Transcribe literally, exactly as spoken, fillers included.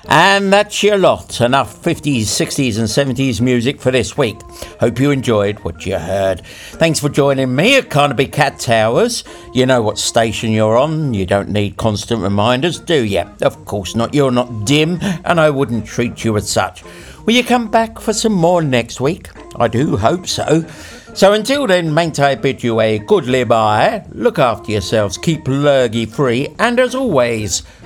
And that's your lot. Enough fifties, sixties and seventies music for this week. Hope you enjoyed what you heard. Thanks for joining me at Carnaby Cat Towers. You know what station you're on. You don't need constant reminders, do you? Of course not. You're not dim, and I wouldn't treat you as such. Will you come back for some more next week? I do hope so. So until then, mayn't I bid you a goodly bye. Look after yourselves, keep lurgy free, and as always,